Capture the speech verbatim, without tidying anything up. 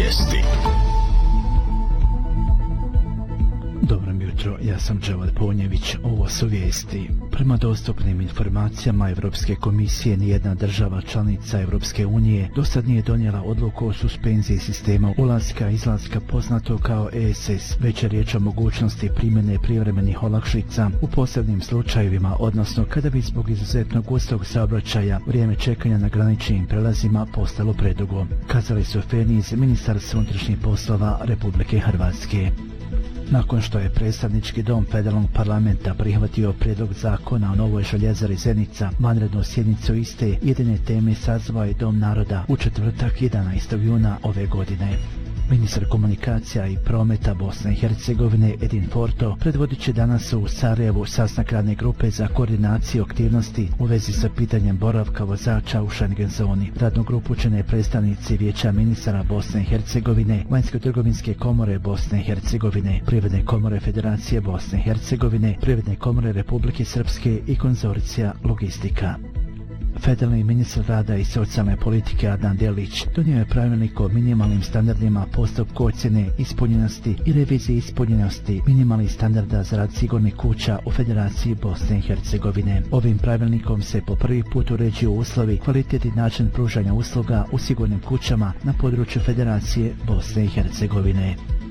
vijesti. Dobro mi jutro, ja sam Dževad Ponjević, ovo su vijesti. Prema dostupnim informacijama Europske komisije, nijedna država članica Europske unije dosad nije donijela odluku o suspenziji sistema ulaska i izlaska poznato kao E S S, već je riječ o mogućnosti primjene privremenih olakšica u posebnim slučajevima, odnosno kada bi zbog izuzetno gustog saobraćaja vrijeme čekanja na graničnim prelazima postalo predugo, kazali su Feni iz Ministarstva unutrašnjih poslova Republike Hrvatske. Nakon što je predstavnički dom federalnog parlamenta prihvatio prijedlog zakona o novoj željezari Zenica, vanrednu sjednicu iste jedine teme sazvao je Dom naroda u četvrtak jedanaestog juna ove godine. Ministar komunikacija i prometa Bosne i Hercegovine Edin Forto predvodit će danas u Sarajevu sastanak radne grupe za koordinaciju aktivnosti u vezi sa pitanjem boravka vozača u Schengen zoni. Radnu grupu čine predstavnici Vijeća ministara Bosne i Hercegovine, Vanjsko-trgovinske komore Bosne i Hercegovine, Privredne komore Federacije Bosne i Hercegovine, Privredne komore Republike Srpske i konzorcija Logistika. Federalni ministar rada i socijalne politike Adnan Delić donio je pravilnik o minimalnim standardima postupku ocjene ispunjenosti i revizije ispunjenosti minimalnih standarda za rad sigurnih kuća u Federaciji Bosne i Hercegovine. Ovim pravilnikom se po prvi put uređuju uslovi, kvalitet i način pružanja usluga u sigurnim kućama na području Federacije Bosne i Hercegovine.